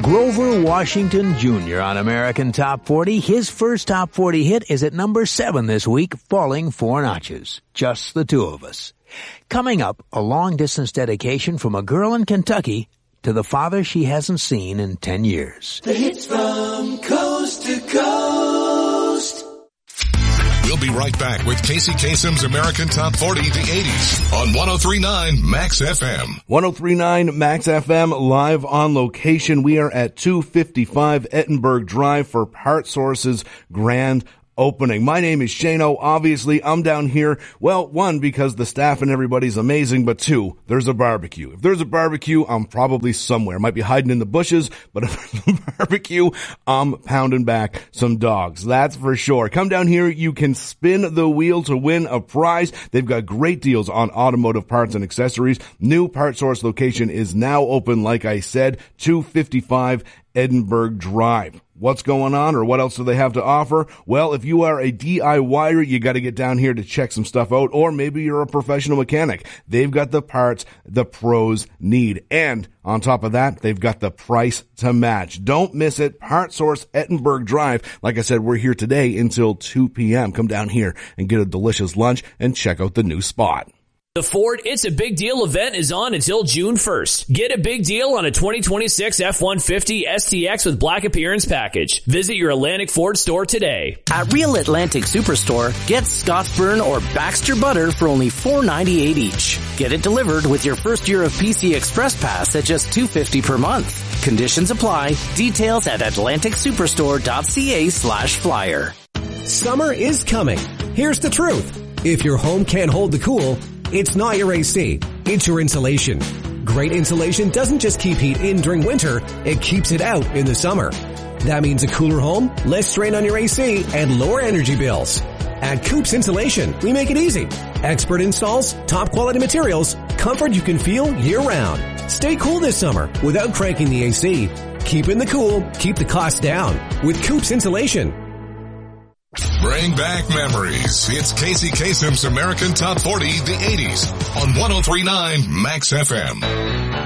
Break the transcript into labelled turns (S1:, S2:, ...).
S1: Grover Washington Jr. on American Top 40. His first Top 40 hit is at number 7 this week, falling 4 notches. Just the two of us. Coming up, a long-distance dedication from a girl in Kentucky to the father she hasn't seen in 10 years.
S2: The hits from coast to coast.
S3: We'll be right back with Casey Kasem's American Top 40, the 80s on 103.9 Max FM.
S4: 103.9 Max FM, live on location. We are at 255 Ettenberg Drive for Part Source's grand opening. My name is Shano. Obviously, I'm down here, well, 1, because the staff and everybody's amazing, but 2, there's a barbecue. If there's a barbecue, I'm probably somewhere. Might be hiding in the bushes, but if there's a barbecue, I'm pounding back some dogs. That's for sure. Come down here. You can spin the wheel to win a prize. They've got great deals on automotive parts and accessories. New Part Source location is now open, like I said, 255 Edinburgh Drive. What's going on, or what else do they have to offer? Well, if you are a DIYer, you got to get down here to check some stuff out, or maybe you're a professional mechanic. They've got the parts the pros need. And on top of that, they've got the price to match. Don't miss it. Part Source Ettenberg Drive. Like I said, we're here today until 2 p.m. Come down here and get a delicious lunch and check out the new spot.
S5: The Ford It's a Big Deal event is on until June 1st. Get a big deal on a 2026 F-150 STX with Black Appearance Package. Visit your Atlantic Ford store today.
S6: At Real Atlantic Superstore, get Scotsburn or Baxter butter for only $4.98 each. Get it delivered with your first year of PC Express Pass at just $2.50 per month. Conditions apply. Details at atlanticsuperstore.ca/flyer.
S7: Summer is coming. Here's the truth. If your home can't hold the cool, it's not your AC, it's your insulation. Great insulation doesn't just keep heat in during winter, it keeps it out in the summer. That means a cooler home, less strain on your AC, and lower energy bills. At Coops Insulation, we make it easy. Expert installs, top quality materials, comfort you can feel year-round. Stay cool this summer without cranking the AC. Keep in the cool, keep the costs down with Coops Insulation.
S3: Bring back memories. It's Casey Kasem's American Top 40, the 80s on 103.9 Max FM.